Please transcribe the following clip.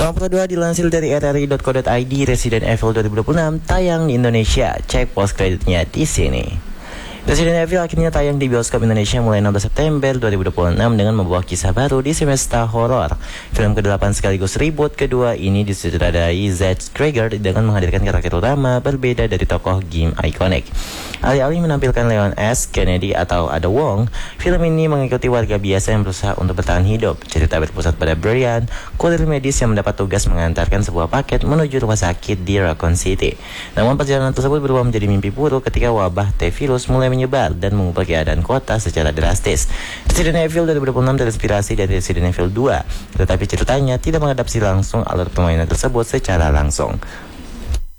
Nomor kedua dilansir dari rri.co.id, Resident Evil 2026 tayang di Indonesia. Cek post kreditnya di sini. Resident Evil akhirnya tayang di bioskop Indonesia mulai 16 September 2026 dengan membawa kisah baru di semesta horor. Film ke-8 sekaligus reboot kedua ini disutradarai Zack Snyder dengan menghadirkan karakter utama berbeda dari tokoh game ikonik. Alih-alih menampilkan Leon S. Kennedy atau Ada Wong, film ini mengikuti warga biasa yang berusaha untuk bertahan hidup. Cerita berpusat pada Brian, kurir medis yang mendapat tugas mengantarkan sebuah paket menuju rumah sakit di Raccoon City. Namun perjalanan tersebut berubah menjadi mimpi buruk ketika wabah T-virus mulai menyebar dan mengubah keadaan kota secara drastis. Resident Evil 2026 terinspirasi dari Resident Evil 2, tetapi ceritanya tidak mengadaptasi langsung alur permainan tersebut secara langsung.